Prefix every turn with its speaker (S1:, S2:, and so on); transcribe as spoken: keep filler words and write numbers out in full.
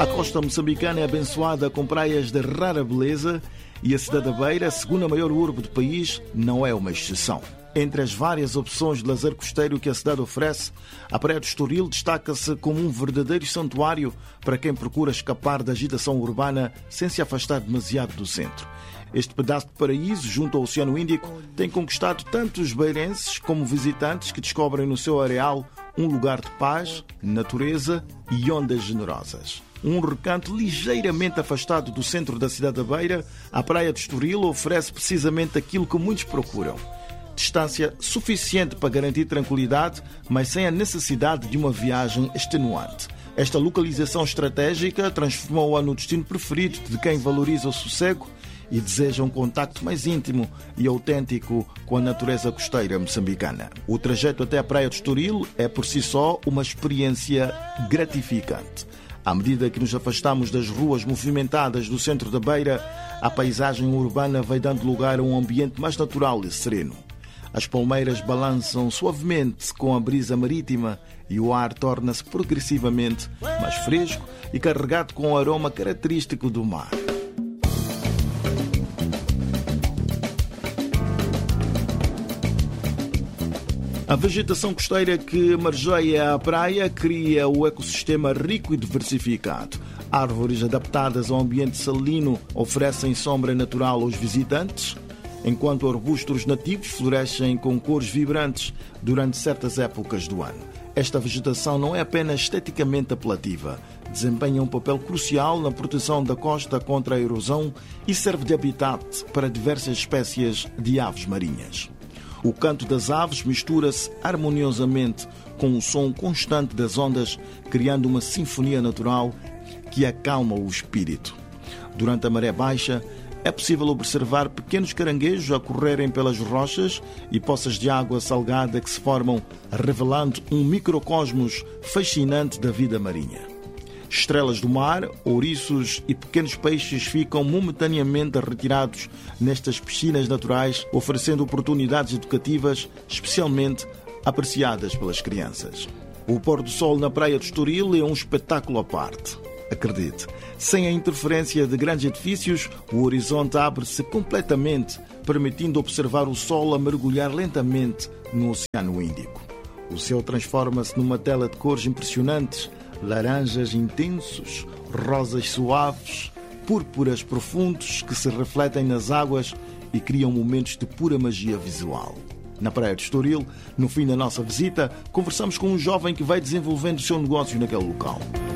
S1: A costa moçambicana é abençoada com praias de rara beleza e a cidade da Beira, a segunda maior urbe do país, não é uma exceção. Entre as várias opções de lazer costeiro que a cidade oferece, a Praia do Estoril destaca-se como um verdadeiro santuário para quem procura escapar da agitação urbana sem se afastar demasiado do centro. Este pedaço de paraíso, junto ao Oceano Índico, tem conquistado tanto os beirenses como visitantes que descobrem no seu areal um lugar de paz, natureza e ondas generosas. Um recanto ligeiramente afastado do centro da cidade da Beira, a Praia do Estoril oferece precisamente aquilo que muitos procuram. Distância suficiente para garantir tranquilidade, mas sem a necessidade de uma viagem extenuante. Esta localização estratégica transformou-a no destino preferido de quem valoriza o sossego e deseja um contacto mais íntimo e autêntico com a natureza costeira moçambicana. O trajeto até a Praia do Estoril é por si só uma experiência gratificante. À medida que nos afastamos das ruas movimentadas do centro da Beira, a paisagem urbana vai dando lugar a um ambiente mais natural e sereno. As palmeiras balançam suavemente com a brisa marítima e o ar torna-se progressivamente mais fresco e carregado com o aroma característico do mar. A vegetação costeira que margeia a praia cria o ecossistema rico e diversificado. Árvores adaptadas ao ambiente salino oferecem sombra natural aos visitantes, enquanto arbustos nativos florescem com cores vibrantes durante certas épocas do ano. Esta vegetação não é apenas esteticamente apelativa, desempenha um papel crucial na proteção da costa contra a erosão e serve de habitat para diversas espécies de aves marinhas. O canto das aves mistura-se harmoniosamente com o som constante das ondas, criando uma sinfonia natural que acalma o espírito. Durante a maré baixa, é possível observar pequenos caranguejos a correrem pelas rochas e poças de água salgada que se formam, revelando um microcosmos fascinante da vida marinha. Estrelas do mar, ouriços e pequenos peixes ficam momentaneamente retirados nestas piscinas naturais, oferecendo oportunidades educativas especialmente apreciadas pelas crianças. O pôr do sol na Praia do Estoril é um espetáculo à parte. Acredite, sem a interferência de grandes edifícios, o horizonte abre-se completamente, permitindo observar o sol a mergulhar lentamente no Oceano Índico. O céu transforma-se numa tela de cores impressionantes, laranjas intensos, rosas suaves, púrpuras profundos que se refletem nas águas e criam momentos de pura magia visual. Na Praia do Estoril, no fim da nossa visita, conversamos com um jovem que vai desenvolvendo o seu negócio naquele local.